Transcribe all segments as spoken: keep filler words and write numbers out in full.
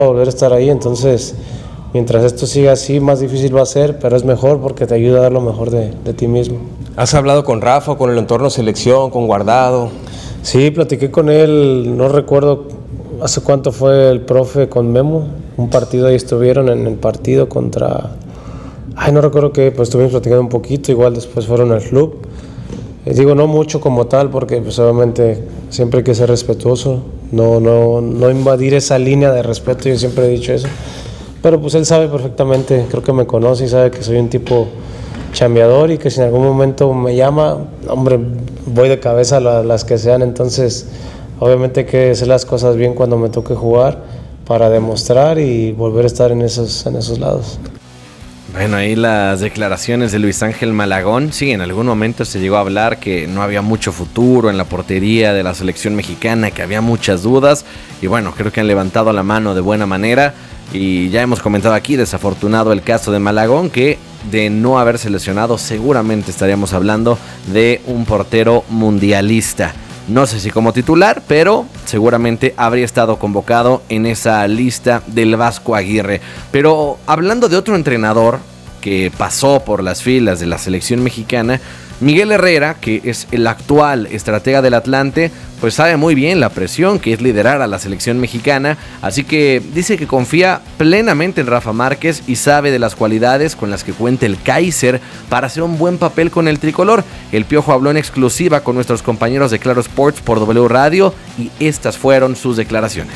volver a estar ahí, entonces mientras esto siga así, más difícil va a ser, pero es mejor porque te ayuda a dar lo mejor de, de ti mismo. ¿Has hablado con Rafa, con el entorno selección, con Guardado? Sí, platiqué con él, no recuerdo hace cuánto fue el profe con Memo, un partido ahí estuvieron en el partido contra, ay no recuerdo qué, pues estuvimos platicando un poquito, igual después fueron al club. Eh, digo, no mucho como tal, porque pues obviamente siempre hay que ser respetuoso, no, no, no invadir esa línea de respeto, yo siempre he dicho eso. Pero pues él sabe perfectamente, creo que me conoce y sabe que soy un tipo chambeador y que si en algún momento me llama, hombre, voy de cabeza a la, las que sean, entonces obviamente hay que hacer las cosas bien cuando me toque jugar para demostrar y volver a estar en esos, en esos lados. Bueno, ahí las declaraciones de Luis Ángel Malagón. Sí, en algún momento se llegó a hablar que no había mucho futuro en la portería de la selección mexicana, que había muchas dudas. Y bueno, creo que han levantado la mano de buena manera. Y ya hemos comentado aquí, desafortunado el caso de Malagón, que de no haber seleccionado seguramente estaríamos hablando de un portero mundialista. No sé si como titular, pero seguramente habría estado convocado en esa lista del Vasco Aguirre. Pero hablando de otro entrenador que pasó por las filas de la selección mexicana, Miguel Herrera, que es el actual estratega del Atlante, pues sabe muy bien la presión que es liderar a la selección mexicana, así que dice que confía plenamente en Rafa Márquez y sabe de las cualidades con las que cuenta el Kaiser para hacer un buen papel con el tricolor. El Piojo habló en exclusiva con nuestros compañeros de Claro Sports por W Radio y estas fueron sus declaraciones.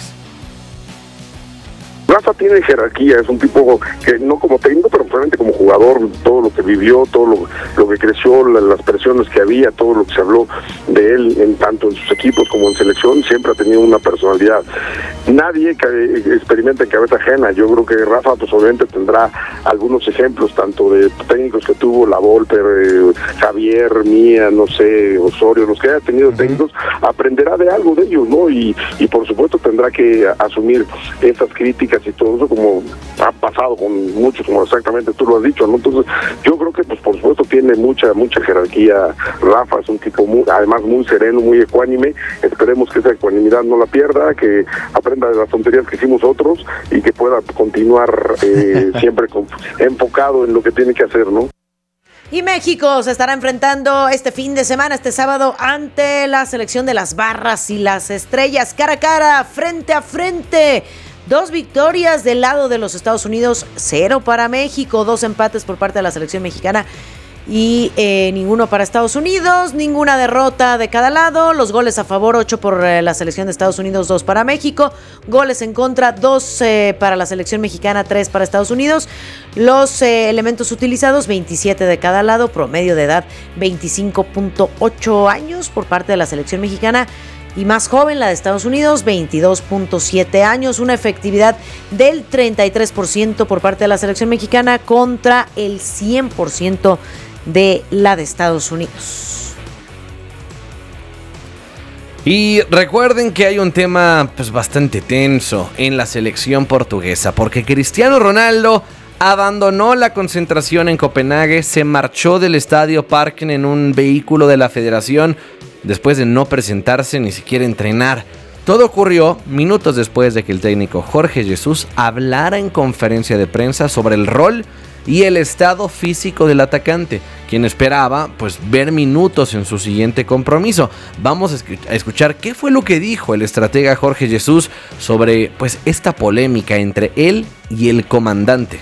Rafa tiene jerarquía, es un tipo que no como técnico, pero realmente como jugador, todo lo que vivió, todo lo, lo que creció, la, las presiones que había, todo lo que se habló de él, en tanto en sus equipos como en selección, siempre ha tenido una personalidad. Nadie que experimenta en cabeza ajena. Yo creo que Rafa, pues obviamente tendrá algunos ejemplos, tanto de técnicos que tuvo, La Volpe, eh, Javier, Mía, no sé, Osorio, los que haya tenido uh-huh. técnicos, aprenderá de algo de ellos, ¿no? Y, y por supuesto tendrá que asumir esas críticas y todo eso, como ha pasado con muchos, como exactamente tú lo has dicho, ¿no? Entonces yo creo que pues por supuesto tiene mucha mucha jerarquía. Rafa es un tipo muy, además muy sereno, muy ecuánime. Esperemos que esa ecuanimidad no la pierda, que aprenda de las tonterías que hicimos otros y que pueda continuar eh, siempre con, enfocado en lo que tiene que hacer, ¿no? Y México se estará enfrentando este fin de semana, este sábado, ante la selección de las Barras y las Estrellas, cara a cara, frente a frente. Dos victorias del lado de los Estados Unidos, cero para México, dos empates por parte de la selección mexicana y eh, ninguno para Estados Unidos, ninguna derrota de cada lado. Los goles a favor, ocho por eh, la selección de Estados Unidos, dos para México. Goles en contra, dos eh, para la selección mexicana, tres para Estados Unidos. Los eh, elementos utilizados, veintisiete de cada lado, promedio de edad veinticinco punto ocho años por parte de la selección mexicana. Y más joven, la de Estados Unidos, veintidós punto siete años, una efectividad del treinta y tres por ciento por parte de la selección mexicana contra el cien por ciento de la de Estados Unidos. Y recuerden que hay un tema pues bastante tenso en la selección portuguesa, porque Cristiano Ronaldo abandonó la concentración en Copenhague, se marchó del Estadio Parken en un vehículo de la federación después de no presentarse ni siquiera entrenar. Todo ocurrió minutos después de que el técnico Jorge Jesús hablara en conferencia de prensa sobre el rol y el estado físico del atacante, quien esperaba pues ver minutos en su siguiente compromiso. Vamos a escuchar qué fue lo que dijo el estratega Jorge Jesús sobre pues esta polémica entre él y el comandante.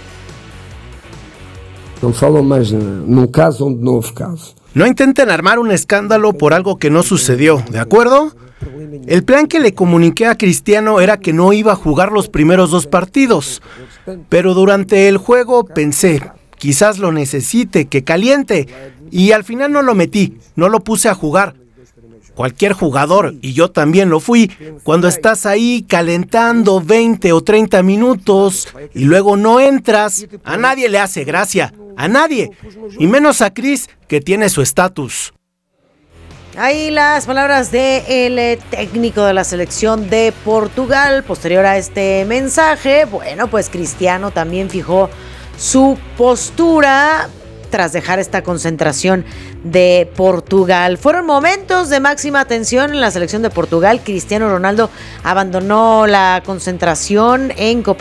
No falo más num caso onde não houve caso. No intenten armar un escándalo por algo que no sucedió, ¿de acuerdo? El plan que le comuniqué a Cristiano era que no iba a jugar los primeros dos partidos, pero durante el juego pensé, quizás lo necesite, que caliente, y al final no lo metí, no lo puse a jugar. Cualquier jugador, y yo también lo fui, cuando estás ahí calentando veinte o treinta minutos y luego no entras, a nadie le hace gracia, a nadie, y menos a Cris, que tiene su estatus. Ahí las palabras del técnico de la selección de Portugal. Posterior a este mensaje, bueno, pues Cristiano también fijó su postura tras dejar esta concentración de Portugal. Fueron momentos de máxima tensión en la selección de Portugal. Cristiano Ronaldo abandonó la concentración en Copenhague